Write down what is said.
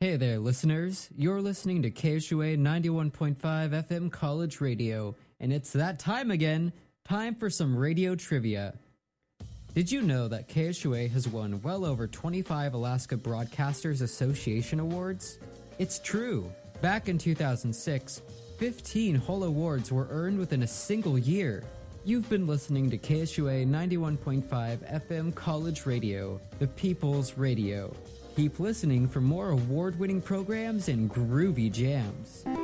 Hey there, listeners. You're listening to KSUA 91.5 FM College Radio, and it's that time again. Time for some radio trivia. Did you know that KSUA has won well over 25 Alaska Broadcasters Association awards? It's true. Back in 2006, 15 whole awards were earned within a single year. You've been listening to KSUA 91.5 FM College Radio, the People's Radio. Keep listening for more award-winning programs and groovy jams.